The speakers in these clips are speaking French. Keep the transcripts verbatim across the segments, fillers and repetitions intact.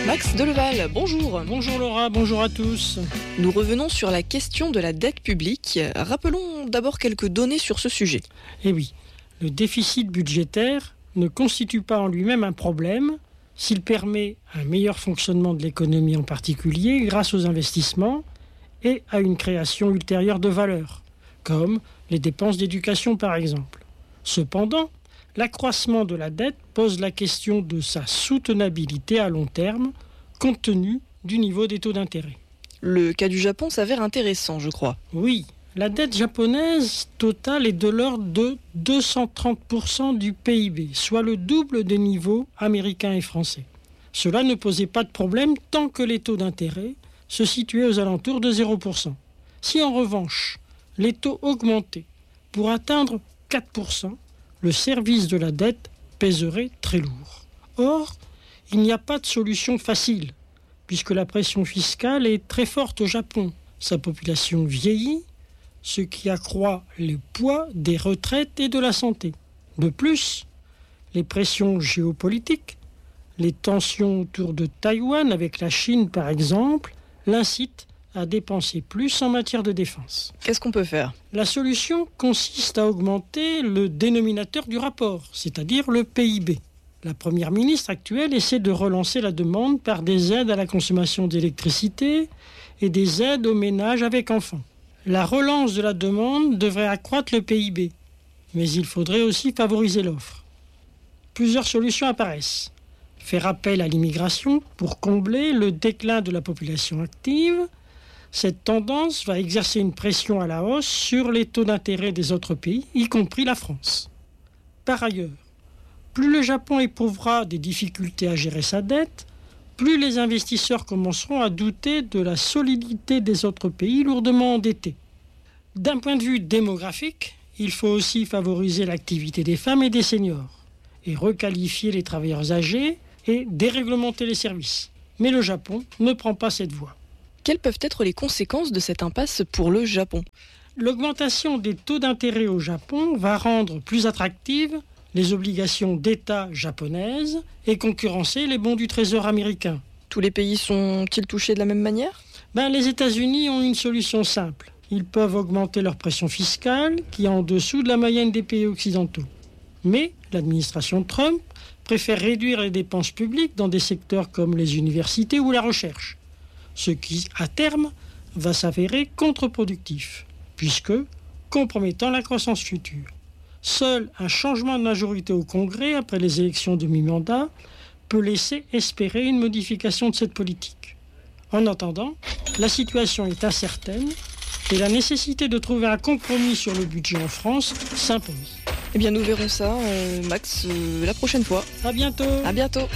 Max Deleval, bonjour. Bonjour Laura, bonjour à tous. Nous revenons sur la question de la dette publique. Rappelons d'abord quelques données sur ce sujet. Eh oui, le déficit budgétaire ne constitue pas en lui-même un problème s'il permet un meilleur fonctionnement de l'économie en particulier grâce aux investissements et à une création ultérieure de valeur, comme les dépenses d'éducation par exemple. Cependant, l'accroissement de la dette pose la question de sa soutenabilité à long terme, compte tenu du niveau des taux d'intérêt. Le cas du Japon s'avère intéressant, je crois. Oui, la dette japonaise totale est de l'ordre de deux cent trente pour cent du P I B, soit le double des niveaux américains et français. Cela ne posait pas de problème tant que les taux d'intérêt se situaient aux alentours de zéro pour cent. Si en revanche, les taux augmentaient pour atteindre quatre pour cent, le service de la dette pèserait très lourd. Or, il n'y a pas de solution facile, puisque la pression fiscale est très forte au Japon. Sa population vieillit, ce qui accroît le poids des retraites et de la santé. De plus, les pressions géopolitiques, les tensions autour de Taïwan avec la Chine par exemple, l'incitent à dépenser plus en matière de défense. Qu'est-ce qu'on peut faire ? La solution consiste à augmenter le dénominateur du rapport, c'est-à-dire le P I B. La première ministre actuelle essaie de relancer la demande par des aides à la consommation d'électricité et des aides aux ménages avec enfants. La relance de la demande devrait accroître le P I B, mais il faudrait aussi favoriser l'offre. Plusieurs solutions apparaissent. Faire appel à l'immigration pour combler le déclin de la population active. Cette tendance va exercer une pression à la hausse sur les taux d'intérêt des autres pays, y compris la France. Par ailleurs, plus le Japon éprouvera des difficultés à gérer sa dette, plus les investisseurs commenceront à douter de la solidité des autres pays lourdement endettés. D'un point de vue démographique, il faut aussi favoriser l'activité des femmes et des seniors, et requalifier les travailleurs âgés et déréglementer les services. Mais le Japon ne prend pas cette voie. Quelles peuvent être les conséquences de cette impasse pour le Japon ? L'augmentation des taux d'intérêt au Japon va rendre plus attractives les obligations d'État japonaises et concurrencer les bons du Trésor américain. Tous les pays sont-ils touchés de la même manière ? Ben, les États-Unis ont une solution simple. Ils peuvent augmenter leur pression fiscale, qui est en dessous de la moyenne des pays occidentaux. Mais l'administration Trump préfère réduire les dépenses publiques dans des secteurs comme les universités ou la recherche, ce qui, à terme, va s'avérer contre-productif, puisque compromettant la croissance future. Seul un changement de majorité au Congrès après les élections de mi-mandat peut laisser espérer une modification de cette politique. En attendant, la situation est incertaine et la nécessité de trouver un compromis sur le budget en France s'impose. Eh bien, nous verrons ça, euh, Max, euh, la prochaine fois. À bientôt. À bientôt.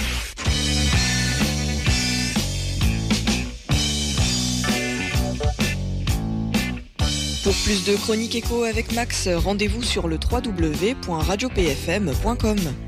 Pour plus de chroniques éco avec Max, rendez-vous sur le w w w point radio p f m point com.